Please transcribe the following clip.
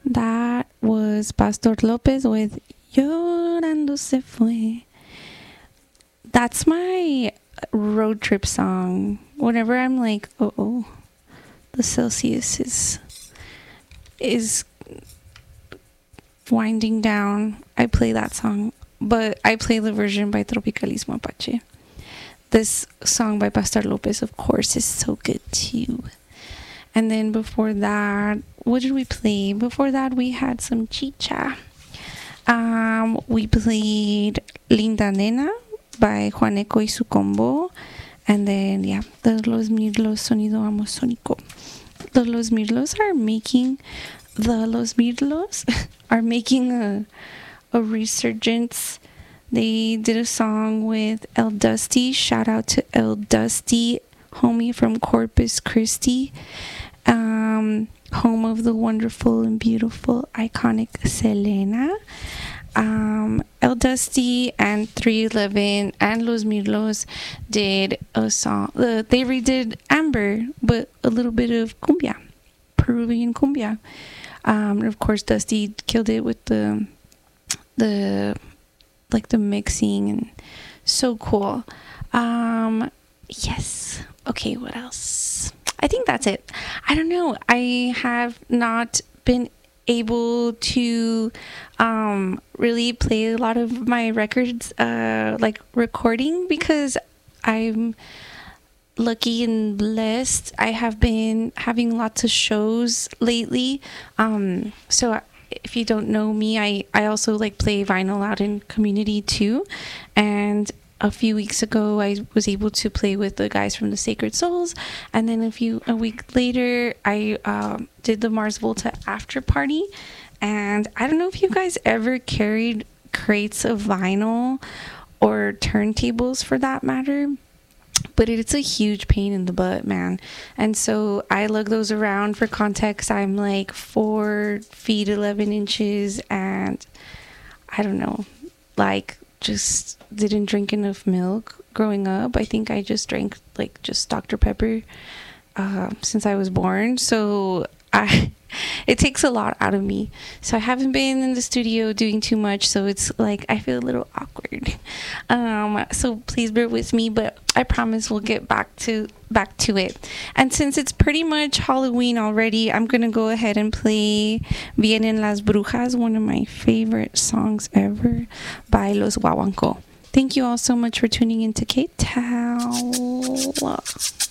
That was Pastor Lopez with Llorando se fue. That's my road trip song. Whenever I'm like, oh, the Celsius is winding down, I play that song. But I play the version by Tropicalismo Apache. This song by Pastor Lopez, of course, is so good too. And then before that, what did we play? Before that, we had some chicha. We played Linda Nena by Juaneco y su combo. And then, yeah, the Los Mirlos Sonido Amazónico. The Los Mirlos are making a resurgence. They did a song with El Dusty. Shout out to El Dusty, homie from Corpus Christi, home of the wonderful and beautiful, iconic Selena. El Dusty and 311 and Los Mirlos did a song. They redid Amber, but a little bit of cumbia, Peruvian cumbia. Of course, Dusty killed it with the mixing, and so cool. Yes. Okay, what else? I think that's it. I don't know. I have not been able to really play a lot of my records recording, because I'm lucky and blessed. I have been having lots of shows lately. So if you don't know me, I also play vinyl out in community too. And a few weeks ago, I was able to play with the guys from the Sacred Souls. And then a week later, I did the Mars Volta after party. And I don't know if you guys ever carried crates of vinyl or turntables for that matter, but it's a huge pain in the butt, man. And so I lug those around. For context, I'm 4 feet 11 inches, and I don't know, just didn't drink enough milk growing up. I think I just drank just Dr. Pepper since I was born. So it takes a lot out of me. So I haven't been in the studio doing too much, so it's I feel a little awkward. So please bear with me, but I promise we'll get back to it. And since it's pretty much Halloween already, I'm gonna go ahead and play Vienen las Brujas, one of my favorite songs ever by Los Guaguancó. Thank you all so much for tuning in to K-Town.